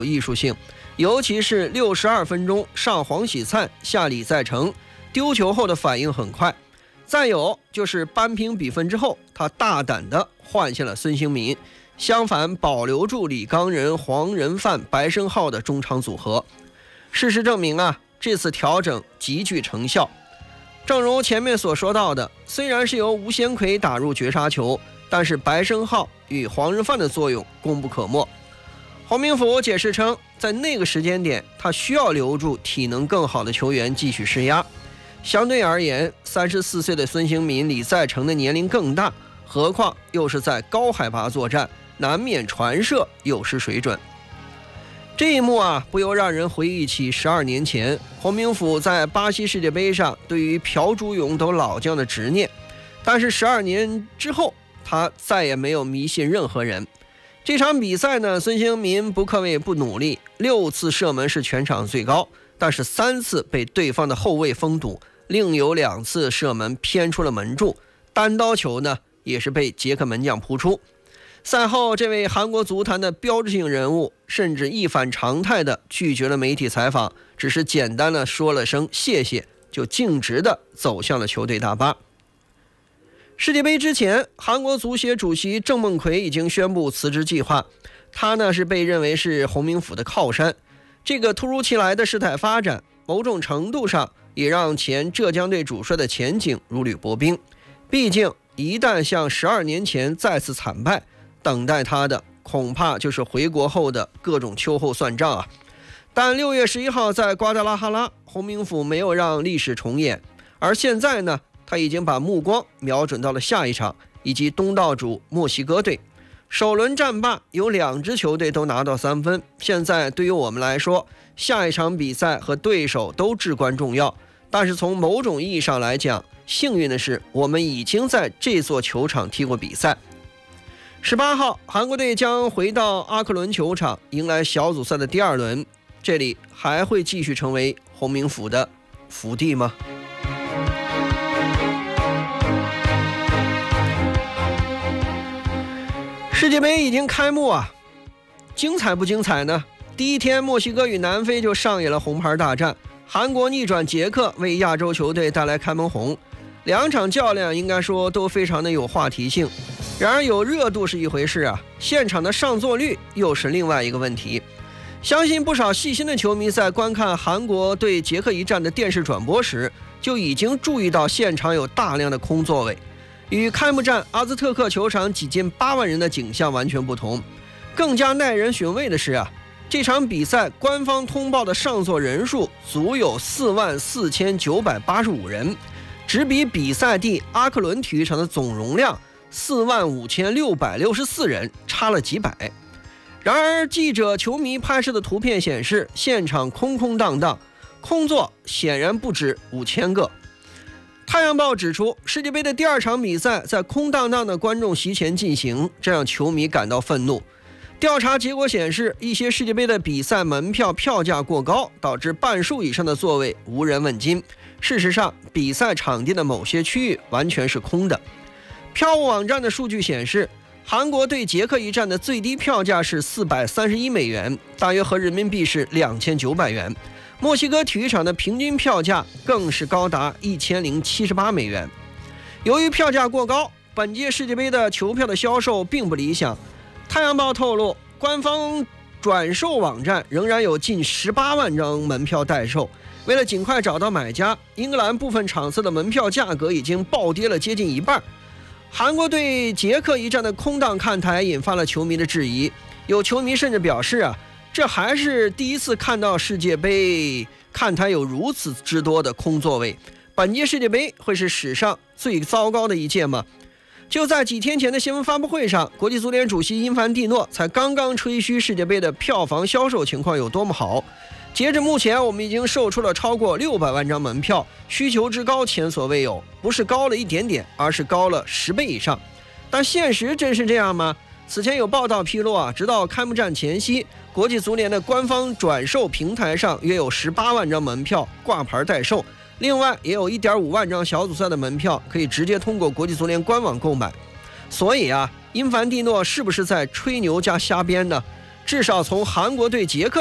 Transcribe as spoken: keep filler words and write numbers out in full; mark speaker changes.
Speaker 1: 艺术性，尤其是六十二分钟上黄喜灿下李在成，丢球后的反应很快。再有就是扳平比分之后，他大胆地换下了孙兴民，相反保留住李刚仁、黄仁范、白胜浩的中场组合。事实证明啊，这次调整极具成效。正如前面所说到的，虽然是由吴先奎打入绝杀球，但是白胜浩与黄仁范的作用功不可没。黄明甫解释称，在那个时间点，他需要留住体能更好的球员继续施压。相对而言，三十四岁的孙兴民、李在成的年龄更大，何况又是在高海拔作战，难免传射有失水准。这一幕啊，不由让人回忆起十二年前黄明甫在巴西世界杯上对于朴朱勇等老将的执念。但是十二年之后，他再也没有迷信任何人。这场比赛呢，孙兴民不可谓不努力，六次射门是全场最高，但是三次被对方的后卫封堵，另有两次射门偏出了门柱，单刀球呢也是被捷克门将扑出。赛后，这位韩国足坛的标志性人物甚至一反常态的拒绝了媒体采访，只是简单的说了声谢谢，就径直的走向了球队大巴。世界杯之前，韩国足协主席郑梦奎已经宣布辞职计划，他呢是被认为是洪明甫的靠山。这个突如其来的事态发展，某种程度上也让前浙江队主帅的前景如履薄冰。毕竟一旦像十二年前再次惨败，等待他的恐怕就是回国后的各种秋后算账啊。但六月十一号在瓜达拉哈拉，洪明甫没有让历史重演，而现在呢，他已经把目光瞄准到了下一场以及东道主墨西哥队。首轮战罢，有两支球队都拿到三分。现在对于我们来说，下一场比赛和对手都至关重要。但是从某种意义上来讲，幸运的是我们已经在这座球场踢过比赛。十八号，韩国队将回到阿克伦球场，迎来小组赛的第二轮。这里还会继续成为洪明甫的福地吗？世界杯已经开幕啊，精彩不精彩呢？第一天，墨西哥与南非就上演了红牌大战，韩国逆转捷克，为亚洲球队带来开门红。两场较量应该说都非常的有话题性。然而有热度是一回事啊，现场的上座率又是另外一个问题。相信不少细心的球迷在观看韩国对捷克一战的电视转播时，就已经注意到现场有大量的空座位。与开幕战阿兹特克球场挤进八万人的景象完全不同。更加耐人寻味的是啊，这场比赛官方通报的上座人数足有四万四千九百八十五人，只比比赛地阿克伦体育场的总容量四万五千六百六十四人差了几百。然而记者球迷拍摄的图片显示，现场空空荡荡，空座显然不止五千个。太阳报指出，世界杯的第二场比赛在空荡荡的观众席前进行，这让球迷感到愤怒。调查结果显示，一些世界杯的比赛门票票价过高，导致半数以上的座位无人问津。事实上，比赛场地的某些区域完全是空的。票务网站的数据显示，韩国对捷克一战的最低票价是四百三十一美元，大约合人民币是两千九百元。墨西哥体育场的平均票价更是高达一千零七十八美元。由于票价过高，本届世界杯的球票的销售并不理想。太阳报透露，官方转售网站仍然有近十八万张门票待售。为了尽快找到买家，英格兰部分场次的门票价格已经暴跌了接近一半。韩国对捷克一战的空荡看台引发了球迷的质疑，有球迷甚至表示啊，这还是第一次看到世界杯看台有如此之多的空座位，本届世界杯会是史上最糟糕的一届吗？就在几天前的新闻发布会上，国际足联主席因凡蒂诺才刚刚吹嘘世界杯的票房销售情况有多么好。截至目前，我们已经售出了超过六百万张门票，需求之高前所未有，不是高了一点点，而是高了十倍以上。但现实真是这样吗？此前有报道披露啊，直到开幕战前夕，国际足联的官方转售平台上约有十八万张门票挂牌待售，另外也有 一点五万张小组赛的门票可以直接通过国际足联官网购买。所以啊，因凡蒂诺是不是在吹牛加瞎编呢？ 至少从韩国对捷克